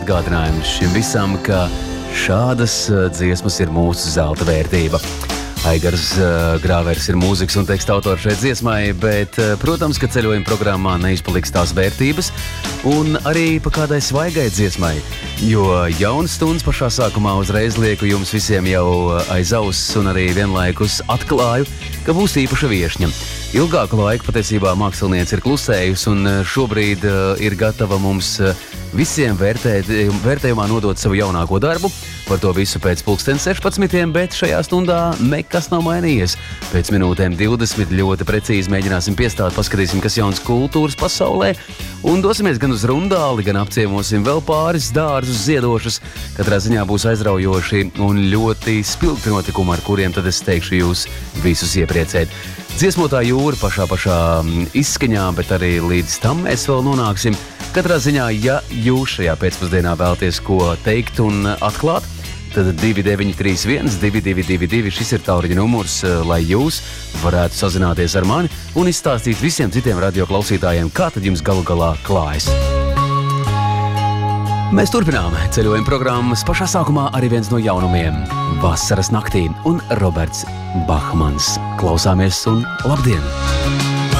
atgādinājums šim visam, ka šādas dziesmas ir mūsu zelta vērtība. Aigars Grāvers ir mūzikas un teksta autors šeit dziesmai, bet, protams, ka ceļojuma programmā neizpaliks tās vērtības un arī pa kādai svaigai dziesmai, jo jaunas stundas pašā sākumā uzreiz lieku jums visiem jau aiz auss un arī vienlaikus atklāju, ka būs īpaša viešņa. Ilgāku laiku patiesībā māksliniece ir klusējusi un šobrīd ir gatava mums visiem vērtējumā nodot savu jaunāko darbu. Par to visu pēc 16, bet šajā stundā nekas nav mainījies. Pēc minūtēm 20 ļoti precīzi mēģināsim piestāt, paskatīsim, kas jauns kultūras pasaulē, un dosimies gan uz Rundāli, gan apciemosim vēl pāris dārzus ziedošus. Katrā ziņā būs aizraujoši un ļoti spilgti notikumi, ar kuriem tad es teikšu jūs visus iepriecēt. Dziesmotā jūra pašā izskaņā, bet arī līdz tam mēs vēl nonāksim. Katrā ziņā, ja jūs šajā pēcpusdienā vēlaties ko teikt un atklāt, tad 2931 2222 šis ir tālruņa numurs, lai jūs varētu sazināties ar mani un izstāstīt visiem citiem radioklausītājiem, kā tad jums galu galā klājas. Mēs turpinām ceļojuma programmas pašā sākumā arī viens no jaunumiem – Vasaras naktī un Roberts Bahmans. Klausāmies un labdien!